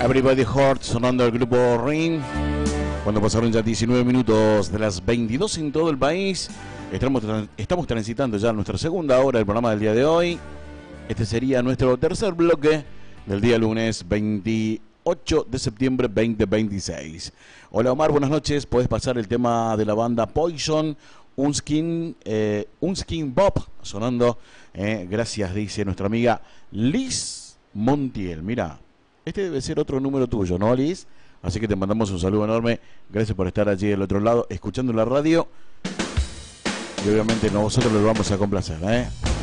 Everybody Hurt sonando el grupo Ring. Cuando pasaron ya 19 minutos de las 22 en todo el país. Estamos transitando ya nuestra segunda hora del programa del día de hoy. Este sería nuestro tercer bloque del día lunes 28 de septiembre 2026. Hola Omar, buenas noches. Podés pasar el tema de la banda Poison, Unskin Bob, sonando. Gracias, dice nuestra amiga Liz Montiel. Mira, este debe ser otro número tuyo, ¿no, Liz? Así que te mandamos un saludo enorme. Gracias por estar allí del otro lado, escuchando la radio. Y obviamente nosotros lo vamos a complacer,